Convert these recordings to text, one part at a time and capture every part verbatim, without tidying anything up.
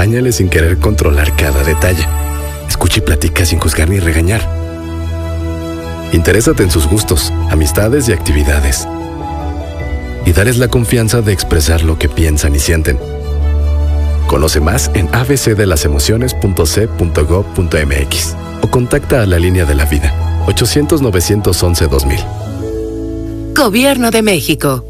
Acompáñale sin querer controlar cada detalle. Escucha y platica sin juzgar ni regañar. Interésate en sus gustos, amistades y actividades. Y dales la confianza de expresar lo que piensan y sienten. Conoce más en a b c de las emociones punto c punto gob punto m x o contacta a la línea de la vida ochocientos, novecientos once, dos mil. Gobierno de México.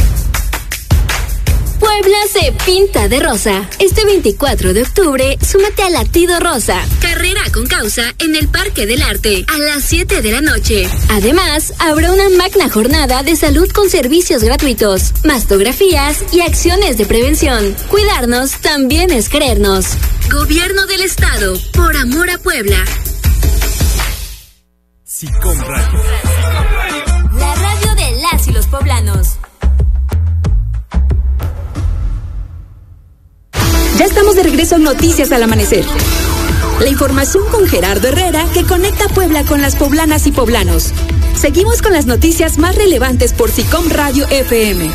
Puebla se pinta de rosa. Este veinticuatro de octubre, súmate a Latido Rosa. Carrera con causa en el Parque del Arte a las siete de la noche. Además, habrá una magna jornada de salud con servicios gratuitos, mastografías y acciones de prevención. Cuidarnos también es creernos. Gobierno del Estado, por amor a Puebla. Sicom Radio. La radio de las y los poblanos. Ya estamos de regreso en Noticias al Amanecer. La información con Gerardo Herrera que conecta Puebla con las poblanas y poblanos. Seguimos con las noticias más relevantes por Sicom Radio F M.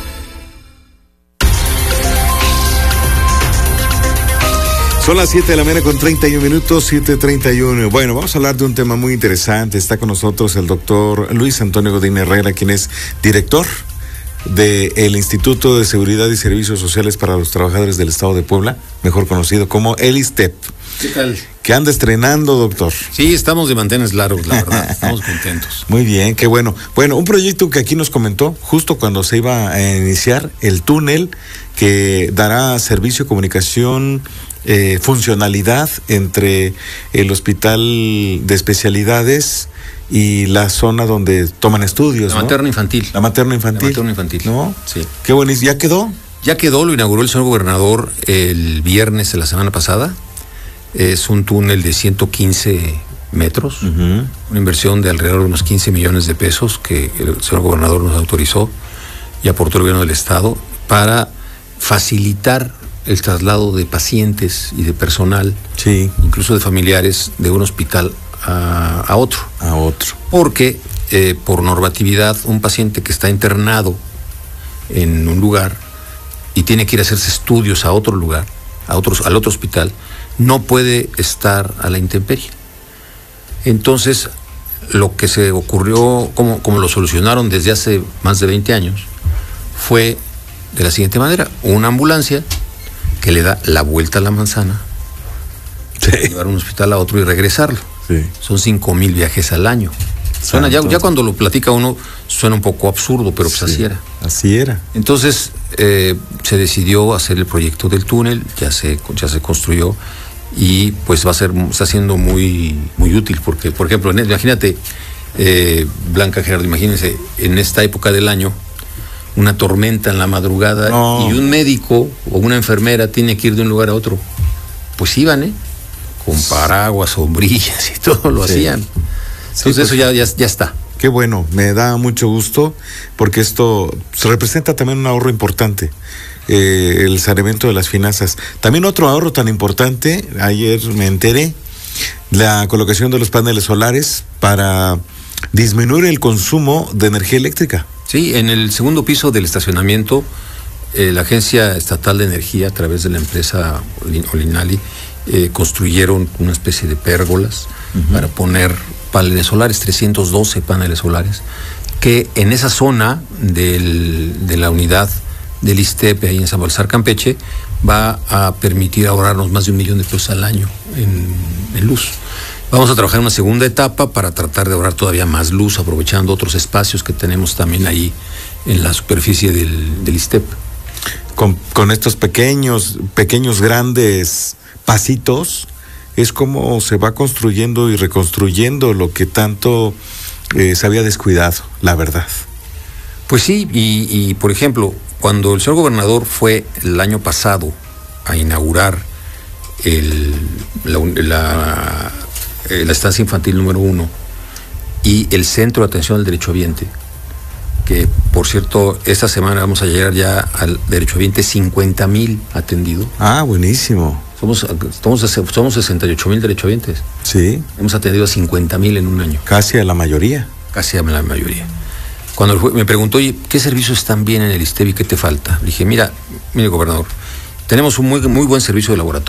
Son las siete de la mañana con treinta y un minutos, siete treinta y uno. Bueno, vamos a hablar de un tema muy interesante. Está con nosotros el doctor Luis Antonio Godín Herrera, quien es director del Instituto de Seguridad y Servicios Sociales para los Trabajadores del Estado de Puebla, mejor conocido como el ISSSTEP. ¿Qué tal? Que anda estrenando, doctor. Sí, estamos de mantenes largos, la verdad. Estamos contentos. Muy bien, qué bueno. Bueno, un proyecto que aquí nos comentó, justo cuando se iba a iniciar el túnel que dará servicio, comunicación, eh, funcionalidad entre el Hospital de Especialidades y la zona donde toman estudios, La ¿no? materno infantil. La materno infantil. La materno infantil. ¿No? Sí. Qué buenísimo. ¿Ya quedó? Ya quedó, lo inauguró el señor gobernador el viernes de la semana pasada. Es un túnel de ciento quince metros, uh-huh. Una inversión de alrededor de unos quince millones de pesos que el señor gobernador nos autorizó y aportó el gobierno del estado para facilitar el traslado de pacientes y de personal, sí, incluso de familiares, de un hospital a, a otro. A otro. Porque eh, por normatividad, un paciente que está internado en un lugar y tiene que ir a hacerse estudios a otro lugar, a otros, al otro hospital, no puede estar a la intemperie. Entonces, lo que se ocurrió, como, como lo solucionaron desde hace más de veinte años, fue de la siguiente manera: una ambulancia que le da la vuelta a la manzana, sí, llevar un hospital a otro y regresarlo. Sí. Son cinco mil viajes al año. Suena, ya, ya cuando lo platica uno, suena un poco absurdo, pero pues sí, así era. Así era. Entonces, eh, se decidió hacer el proyecto del túnel, ya se, ya se construyó, y pues va a ser, está siendo muy, muy útil, porque, por ejemplo, en, imagínate, eh, Blanca, Gerardo, imagínense, en esta época del año, una tormenta en la madrugada, no, y un médico o una enfermera tiene que ir de un lugar a otro. Pues iban, ¿eh? Con paraguas, sombrillas y todo lo sí. hacían. Entonces, sí, pues, eso ya, ya, ya está. Qué bueno, me da mucho gusto, porque esto representa también un ahorro importante, eh, el saneamiento de las finanzas. También otro ahorro tan importante, ayer me enteré, la colocación de los paneles solares para disminuir el consumo de energía eléctrica. Sí, en el segundo piso del estacionamiento, eh, la Agencia Estatal de Energía, a través de la empresa Olinali, eh, construyeron una especie de pérgolas uh-huh. para poner paneles solares, trescientos doce paneles solares, que en esa zona del, de la unidad del ISSSTEP, ahí en San Baltasar, Campeche, va a permitir ahorrarnos más de un millón de pesos al año en, en luz. Vamos a trabajar en una segunda etapa para tratar de ahorrar todavía más luz, aprovechando otros espacios que tenemos también ahí en la superficie del, del ISSSTEP. Con, con estos pequeños, pequeños, grandes pasitos, es como se va construyendo y reconstruyendo lo que tanto eh, se había descuidado, la verdad. Pues sí, y, y por ejemplo, cuando el señor gobernador fue el año pasado a inaugurar el, la, la, la estancia infantil número uno y el centro de atención al derechohabiente, que por cierto, esta semana vamos a llegar ya al derechohabiente cincuenta mil atendido. Ah, buenísimo. Somos, somos, somos sesenta y ocho mil derechohabientes. Sí. Hemos atendido a cincuenta mil en un año. Casi a la mayoría. Casi a la mayoría. Cuando me preguntó, oye, ¿qué servicios están bien en el ISSSTEP y qué te falta? Le dije, mira, mire, gobernador, tenemos un muy, muy buen servicio de laboratorio.